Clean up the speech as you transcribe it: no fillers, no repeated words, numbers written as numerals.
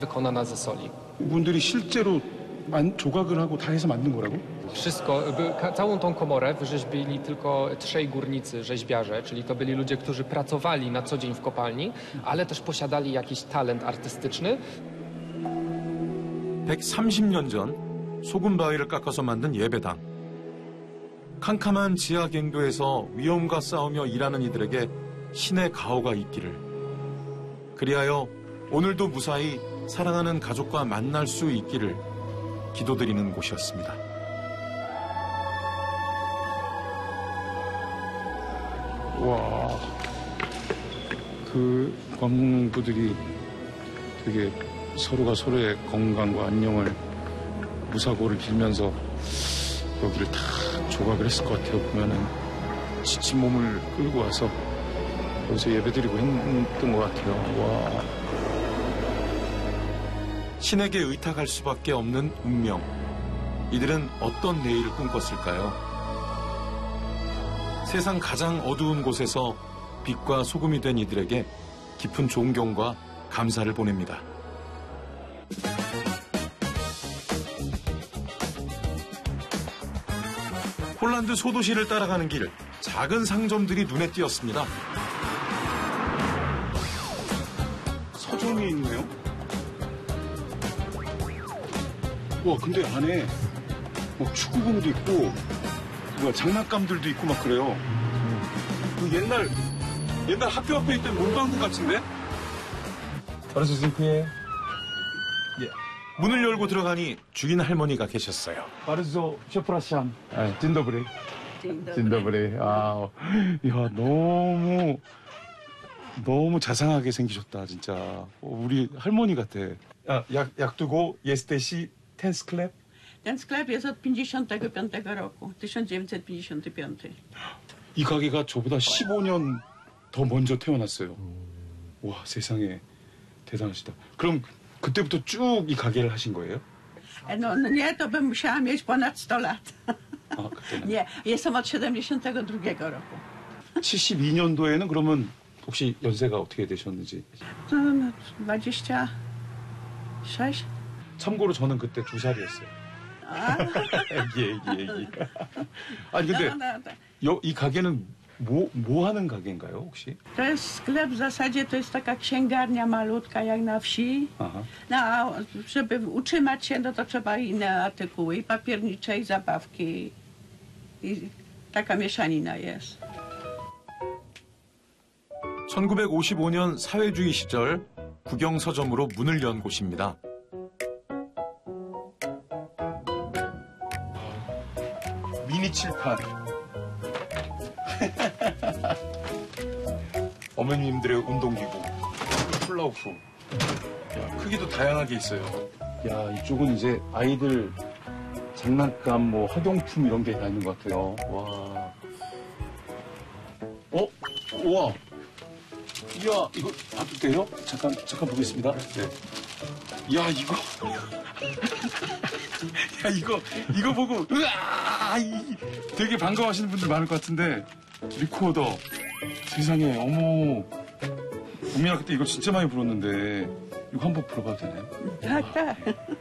wykonana ze soli. 분들이 실제로 조각을 하고 다 해서 만든 거라고? Wszystko, całą tą komorę wyrzeźbili tylko 3 górnicy, rzeźbiarze, czyli to byli ludzie, którzy pracowali na co dzień w kopalni, ale też posiadali jakiś talent artystyczny. 130년 전 소금 바위를 깎아서 만든 예배당. 캄캄한 지하 갱도에서 위험과 싸우며 일하는 이들에게 신의 가호가 있기를. 그리하여 오늘도 무사히 사랑하는 가족과 만날 수 있기를 기도드리는 곳이었습니다. 와, 그 광부들이 되게 서로가 서로의 건강과 안녕을 무사고를 빌면서 여기를 다 조각을 했을 것 같아요. 보면은 지친 몸을 끌고 와서 여기서 예배드리고 했던 것 같아요. 와. 신에게 의탁할 수밖에 없는 운명. 이들은 어떤 내일을 꿈꿨을까요? 세상 가장 어두운 곳에서 빛과 소금이 된 이들에게 깊은 존경과 감사를 보냅니다. 폴란드 소도시를 따라가는 길, 작은 상점들이 눈에 띄었습니다. 서점이 있네요. 와, 근데 안에 뭐 축구공도 있고, 장난감들도 있고 막 그래요. 그 옛날 학교 앞에 있던 문방구 같은데? Bardzo dziękuję. 문을 열고 들어가니 주인 할머니가 계셨어요. Bardzo przepraszam. Dzień dobry. Dzień dobry. 아, 야, 너무 자상하게 생기셨다, 진짜. 우리 할머니 같아. Jak długo jesteś ten sklep? Ten sklep jest od 55 roku, 1955. 이 가게가 저보다 15년 더 먼저 태어났어요. 와, 세상에 대단하시다. 그럼 그때부터 쭉 이 가게를 하신 거예요? No nie, to bym musiała mieć ponad 100 lat. 아, 그때는. Nie, jestem od 72 roku. 72년도에는 그러면 혹시 연세가 어떻게 되셨는지? No, 26. 참고로 저는 그때 2살이었어요. A, 애기. 아니 근데 이 가게는 뭐 하는 가게인가요, 혹시? to jest sklep, w zasadzie to jest taka księgarnia malutka jak na wsi. Aha. No, a żeby utrzymać się, no to trzeba inne artykuły, i papiernicze, i zabawki. I taka mieszanina jest. 1955년 사회주의 시절 국영서점으로 문을 연 곳입니다. 미니 칠판. 어머님들의 운동기구, 플라우프. 야, 크기도 다양하게 있어요. 야, 이쪽은 이제 아이들 장난감, 뭐 학용품 이런 게 다 있는 것 같아요. 와. 우와. 이야, 이거 봐도 돼요? 잠깐 보겠습니다. 네. 야, 이거. 야, 이거 보고, 으아! 되게 반가워하시는 분들 많을 것 같은데, 리코더. 세상에, 어머. 우미야, 그때 이거 진짜 많이 불었는데, 이거 한번 불어봐도 되나요? Tak, tak.